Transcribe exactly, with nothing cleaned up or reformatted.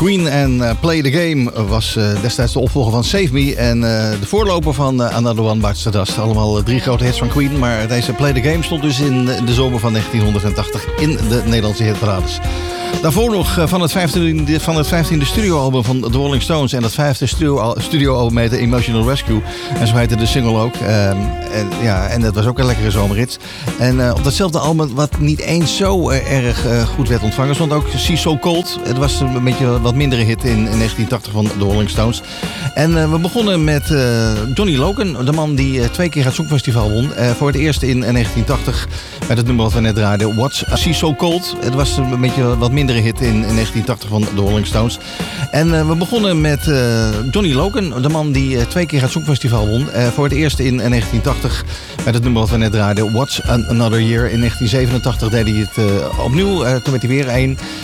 Queen en uh, Play the Game was uh, destijds de opvolger van Save Me en uh, de voorloper van uh, Another One Bites the Dust. Allemaal uh, drie grote hits van Queen, maar deze Play the Game stond dus in de zomer van negentienhonderdtachtig in de Nederlandse hitparades. Daarvoor nog van het vijftiende, van het vijftiende studioalbum van The Rolling Stones en dat vijfde studio, studioalbum heette Emotional Rescue. En zo heette de single ook. Um, en, ja, en dat was ook een lekkere zomerrit. En uh, op datzelfde album, wat niet eens zo uh, erg uh, goed werd ontvangen, stond ook She's So Cold. Het was een beetje wat mindere hit in, in negentien tachtig van The Rolling Stones. En uh, we begonnen met uh, Johnny Logan, de man die uh, twee keer het Songfestival won. Uh, voor het eerst in uh, negentien tachtig met het nummer wat we net draaiden, What's She's So Cold. Het was een beetje wat mindere hit in, in negentien tachtig van The Rolling Stones. En uh, we begonnen met uh, Johnny Logan, de man die uh, twee keer het Songfestival won. Uh, voor het eerst in uh, negentien tachtig met het nummer wat we net draaiden, What's Another Year. In negentien zevenentachtig deed hij het uh, opnieuw, uh, toen werd hij weer één.